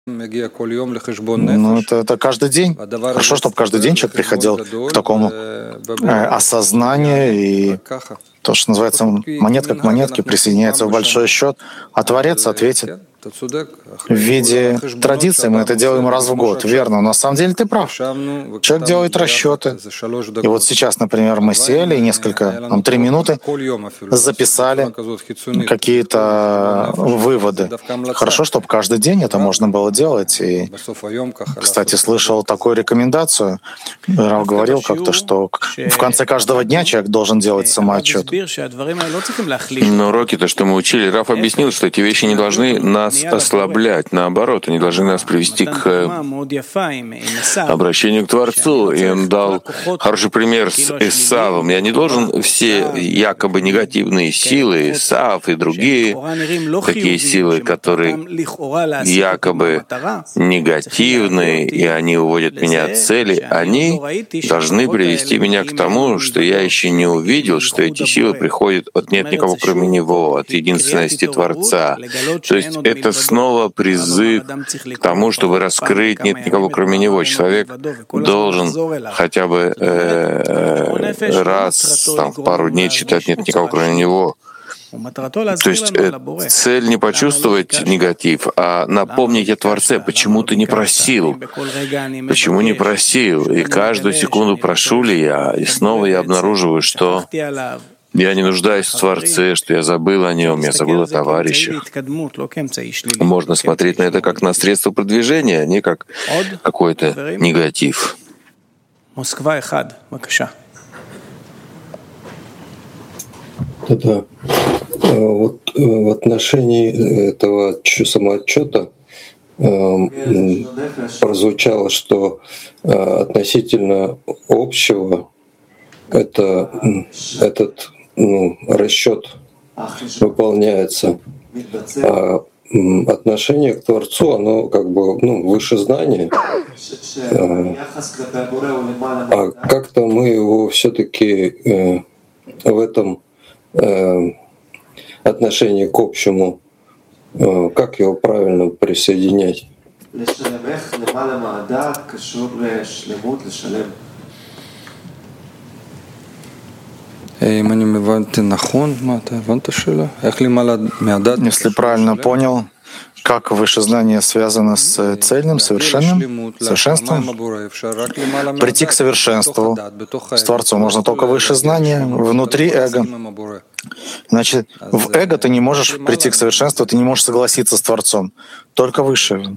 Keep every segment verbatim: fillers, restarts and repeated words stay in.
Ну, это, это каждый день. Хорошо, чтобы каждый день человек приходил к такому э, осознанию, и то, что называется, монетка к монетке присоединяется в большой счет, а Творец ответит в виде традиции. Мы это делаем раз в год, верно. Но на самом деле ты прав. Человек делает расчеты. И вот сейчас, например, мы сели и несколько, там, три минуты записали какие-то выводы. Хорошо, чтобы каждый день это можно было делать. И, кстати, слышал такую рекомендацию. Рав говорил как-то, что в конце каждого дня человек должен делать самоотчет. Но уроки, то, что мы учили, Рав объяснил, что эти вещи не должны нас ослаблять, наоборот, они должны нас привести к обращению к Творцу. И он дал хороший пример с Исавом. Я не должен все якобы негативные силы, Исав и другие, такие силы, которые якобы негативные, и они уводят меня от цели, они должны привести меня к тому, что я еще не увидел, что эти силы приходят от нет никого кроме Него, от единственности Творца. То есть это снова призыв к тому, чтобы раскрыть нет никого кроме Него. Человек должен хотя бы э, раз там, в пару дней читать нет никого кроме Него. То есть э, цель не почувствовать негатив, а напомнить о Творце, почему ты не просил, почему не просил. И каждую секунду прошу ли я, и снова я обнаруживаю, что я не нуждаюсь в Творце, что я забыл о Нем, я забыл о товарищах. Можно смотреть на это как на средство продвижения, а не как какой-то негатив. Да. Вот в отношении этого самоотчета прозвучало, что относительно общего это, этот ну, расчет выполняется, а отношение к Творцу, оно как бы ну, выше знания. А как-то мы его все-таки в этом отношении к общему, как его правильно присоединять? Если правильно понял, как выше знание связано с цельным, совершенным, совершенством, прийти к совершенству с Творцом можно только выше знания, внутри эго. Значит, в эго ты не можешь прийти к совершенству, ты не можешь согласиться с Творцом, только выше.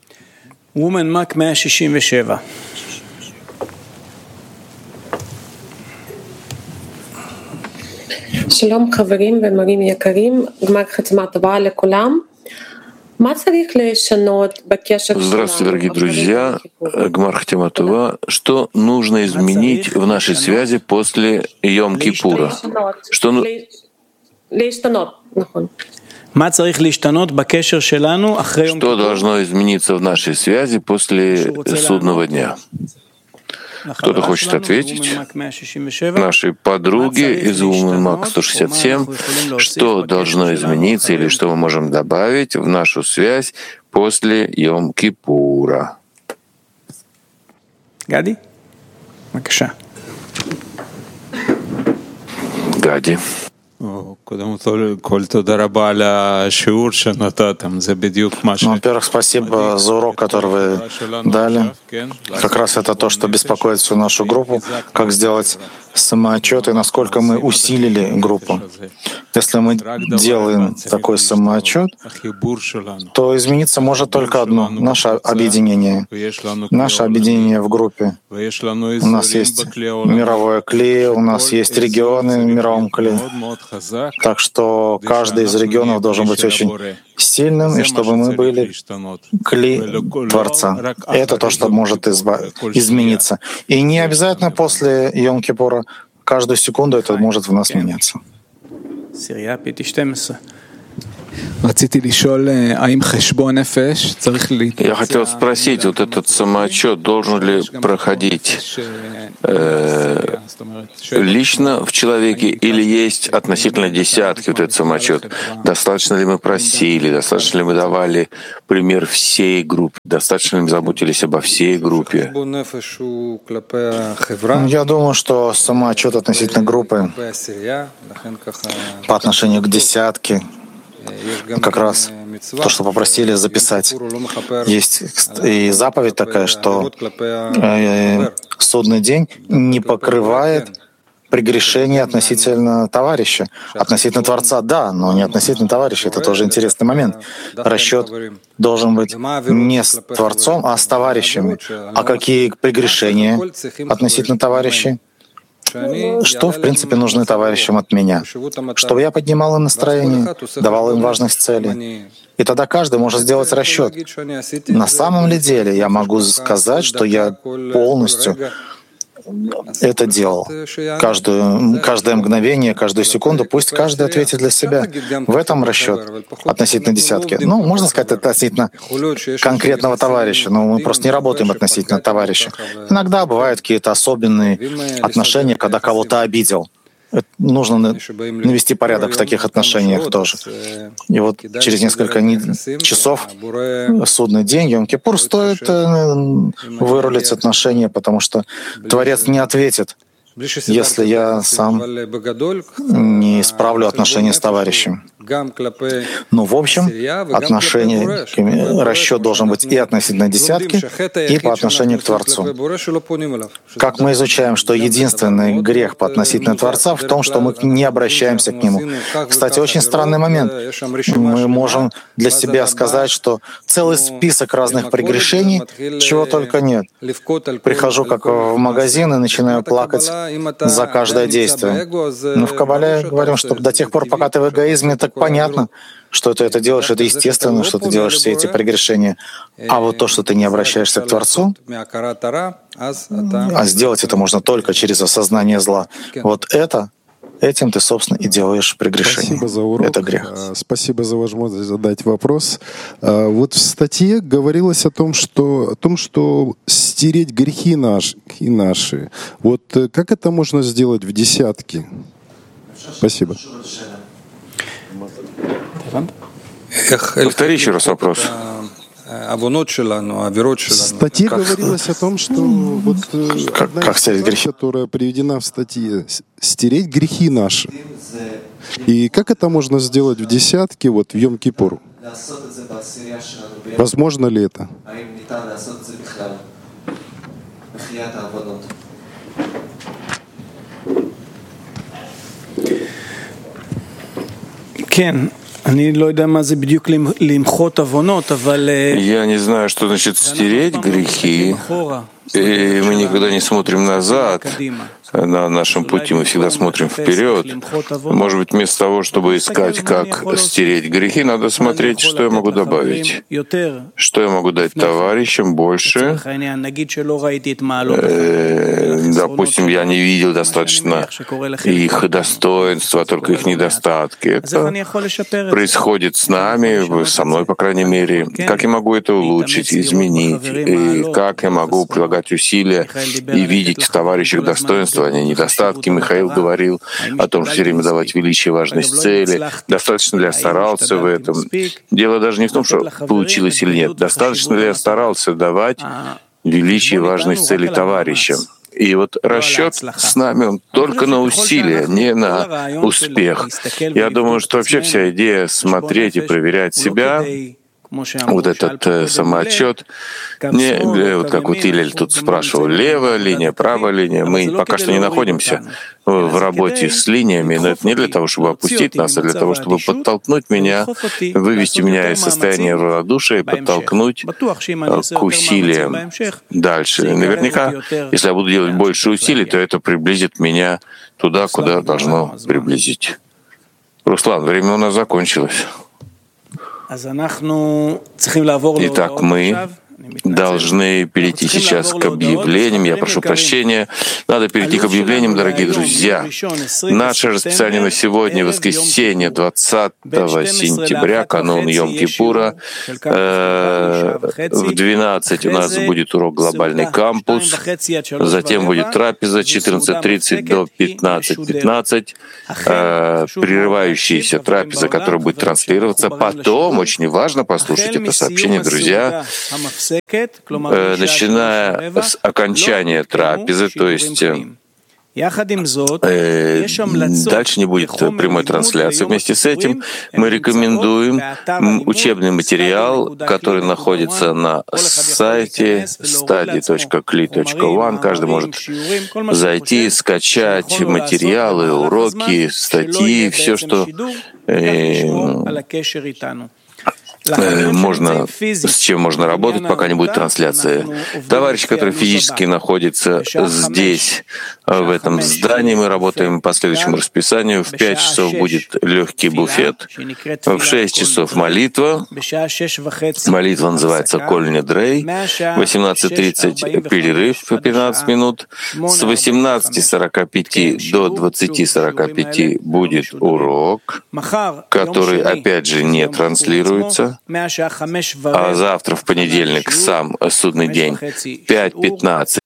שלום חברים ומורים יקרים, גמר חתימה טובה לכולם. Здравствуйте, дорогие друзья. Гмар Хатима Това. Что нужно изменить в нашей связи после Йом-Кипура? Что, ну... Что должно измениться в нашей связи после судного дня? Кто-то хочет ответить? Нашей подруге из Уммак сто шестьдесят семь, что должно измениться или что мы можем добавить в нашу связь после Йом-Кипура? Гади? Гади. Ну, во-первых, спасибо за урок, который вы дали. Как раз это то, что беспокоит всю нашу группу, как сделать самоотчет и насколько мы усилили группу. Если мы делаем такой самоотчет, то измениться может только одно — наше объединение. Наше объединение в группе. У нас есть мировое кли, у нас есть регионы в мировом кли. Так что каждый из регионов должен быть очень сильным, и чтобы мы были кли Творца. И это то, что может изба- измениться. И не обязательно после Йом-Кипура, каждую секунду это может в нас меняться. Я хотел спросить, вот этот самоотчет должен ли проходить э, лично в человеке или есть относительно десятки вот этот самоотчет? Достаточно ли мы просили, достаточно ли мы давали пример всей группе, достаточно ли мы заботились обо всей группе? Я думаю, что самоотчет относительно группы по отношению к десятке, как раз то, что попросили записать. Есть и заповедь такая, что судный день не покрывает прегрешение относительно товарища. Относительно Творца — да, но не относительно товарища. Это тоже интересный момент. Расчет должен быть не с Творцом, а с товарищами. А какие прегрешения относительно товарищей? Что, в принципе, нужны товарищам от меня? Чтобы я поднимал им настроение, давал им важность целей. И тогда каждый может сделать расчет. На самом ли деле я могу сказать, что я полностью это делал. Каждую, каждое мгновение, каждую секунду, пусть каждый ответит для себя. В этом расчет относительно десятки. Ну, можно сказать, относительно конкретного товарища, но мы просто не работаем относительно товарища. Иногда бывают какие-то особенные отношения, когда кого-то обидел. Нужно навести порядок в таких отношениях тоже. И вот через несколько часов судный день, Йом-Кипур, стоит вырулить отношения, потому что Творец не ответит, если я сам не исправлю отношения с товарищем. Но в общем, отношение, расчет должен быть и относительно десятки, и по отношению к Творцу. Как мы изучаем, что единственный грех по относительно Творца в том, что мы не обращаемся к Нему. Кстати, очень странный момент. Мы можем для себя сказать, что целый список разных прегрешений, чего только нет. Прихожу как в магазин и начинаю плакать за каждое действие. Но в Кабале говорим, что до тех пор, пока ты в эгоизме, так понятно, что ты это делаешь, это естественно, что ты делаешь все эти прегрешения. А вот то, что ты не обращаешься к Творцу, а сделать это можно только через осознание зла, вот это, этим ты, собственно, и делаешь прегрешение. Спасибо за урок. Это грех. Спасибо за возможность задать вопрос. Вот в статье говорилось о том, что, о том, что стереть грехи наши, наши. Вот как это можно сделать в десятке? Спасибо. Повтори еще раз вопрос. В статье как, говорилось о том, что вот как, как стереть грехи, которая приведена в статье, стереть грехи наши. И как это можно сделать в десятке, вот в Йом-Кипур? Возможно ли это? Кен. Я не знаю, что значит стереть грехи, и мы никогда не смотрим назад. На нашем пути мы всегда смотрим вперед. Может быть, вместо того, чтобы искать, как стереть грехи, надо смотреть, что я могу добавить. Что я могу дать товарищам больше. Э, допустим, я не видел достаточно их достоинства, только их недостатки. Это происходит с нами, со мной, по крайней мере. Как я могу это улучшить, изменить? И как я могу прилагать усилия и видеть в товарищах достоинства, а не недостатки? Михаил говорил о том, что все время давать величие, важность цели. Достаточно ли я старался в этом? Дело даже не в том, что получилось или нет. Достаточно ли я старался давать величие и важность цели товарищам? И вот расчет с нами, он только на усилия, не на успех. Я думаю, что вообще вся идея смотреть и проверять себя, вот этот э, самоотчет, не, э, вот как вот Илель тут спрашивал, левая линия, правая линия. Мы пока что не находимся в работе с линиями, но это не для того, чтобы опустить нас, а для того, чтобы подтолкнуть меня, вывести меня из состояния равнодушия и подтолкнуть к усилиям дальше. И наверняка, если я буду делать больше усилий, то это приблизит меня туда, куда должно приблизить. Руслан, время у нас закончилось. Итак, мы должны перейти сейчас к объявлениям. Я прошу прощения. Надо перейти к объявлениям, дорогие друзья. Наше расписание на сегодня, воскресенье, двадцатого сентября, канун Йом-Кипура. В двенадцать у нас будет урок «Глобальный кампус». Затем будет трапеза четырнадцать тридцать до пятнадцать пятнадцать. Прерывающаяся трапеза, которая будет транслироваться. Потом, очень важно послушать это сообщение, друзья, начиная с окончания трапезы, то есть Э, дальше не будет прямой трансляции. Вместе с этим мы рекомендуем учебный материал, который находится на сайте стади точка кли точка ван. Каждый может зайти, скачать материалы, уроки, статьи, все, что можно, с чем можно работать, пока не будет трансляции. Товарищи, которые физически находятся здесь, в этом здании, мы работаем по следующему расписанию. В пять часов будет легкий буфет, в шесть часов молитва. Молитва называется «Коль недрей». В восемнадцать тридцать перерыв пятнадцать минут. С восемнадцати сорока пяти до двадцати сорока пяти будет урок, который, опять же, не транслируется. А завтра, в понедельник, сам судный день, пять пятнадцать